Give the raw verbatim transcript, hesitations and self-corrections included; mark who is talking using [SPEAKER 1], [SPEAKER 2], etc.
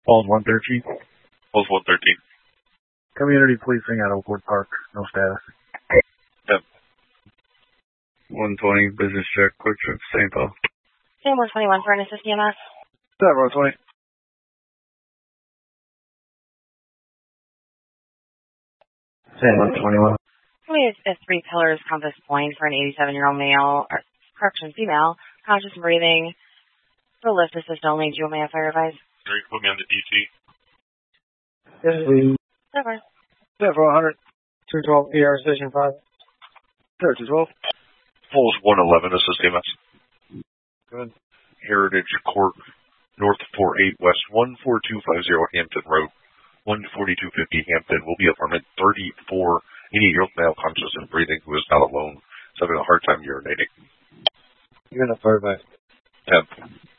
[SPEAKER 1] Falls one thirteen.
[SPEAKER 2] Falls one thirteen.
[SPEAKER 1] Community policing at Oakwood Park. No status.
[SPEAKER 2] Yep. one twenty, business check, quick trip, Saint Paul.
[SPEAKER 3] Sam one twenty-one for an assist E M S.
[SPEAKER 1] Seven one twenty. Sam one twenty-one.
[SPEAKER 3] We have a three pillars compass point for an eighty-seven-year-old male, or correction, female, conscious and breathing. For lift assist only, do you want me to fire advise?
[SPEAKER 2] Or you can put me on the D T.
[SPEAKER 1] Yes, please.
[SPEAKER 3] Never.
[SPEAKER 1] Seven one hundred. two twelve, E R Station five. Sir, two twelve.
[SPEAKER 2] Falls one eleven, assist E M S.
[SPEAKER 1] Good.
[SPEAKER 2] Heritage Court, North four eight West one four two five zero Hampton Road, one forty-two fifty Hampton. Will be apartment thirty-four, eighty-year-old male conscious and breathing who is not alone. Is having a hard time urinating.
[SPEAKER 1] You're going to fire advise.
[SPEAKER 2] Yep.